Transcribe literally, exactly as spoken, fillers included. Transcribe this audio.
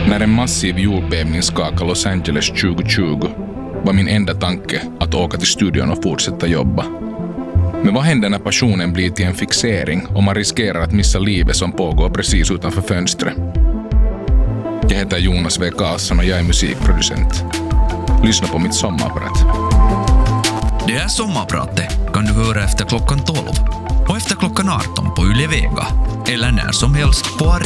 När en massiv jordbävning skakade Los Angeles tjugo-tjugo var min enda tanke att åka till studion och fortsätta jobba. Men vad händer när passionen blir till en fixering och man riskerar att missa livet som pågår precis utanför fönstret? Jag heter Jonas W. Karlsson och jag är musikproducent. Lyssna på mitt sommarprat. Det här sommarpratet kan du höra efter klockan tolv och efter klockan arton på Yle Vega eller när som helst på Arenan.